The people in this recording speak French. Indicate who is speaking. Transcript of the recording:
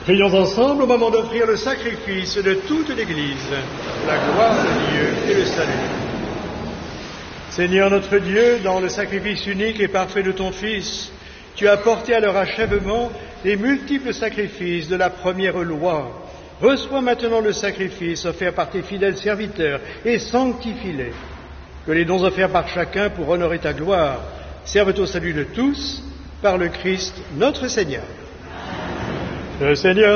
Speaker 1: Prions ensemble au moment d'offrir le sacrifice de toute l'Église, la gloire de Dieu et le salut. Seigneur notre Dieu, dans le sacrifice unique et parfait de ton Fils, tu as porté à leur achèvement les multiples sacrifices de la première loi. Reçois maintenant le sacrifice offert par tes fidèles serviteurs et sanctifie-les. Que les dons offerts par chacun pour honorer ta gloire servent au salut de tous par le Christ notre Seigneur. Le Seigneur